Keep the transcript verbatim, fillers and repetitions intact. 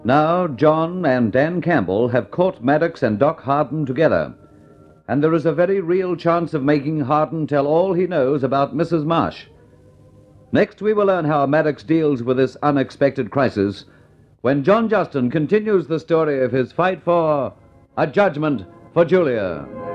Now, John and Dan Campbell have caught Maddox and Doc Harden together, and there is a very real chance of making Harden tell all he knows about Missus Marsh. Next, we will learn how Maddox deals with this unexpected crisis when John Justin continues the story of his fight for a judgment for Julia.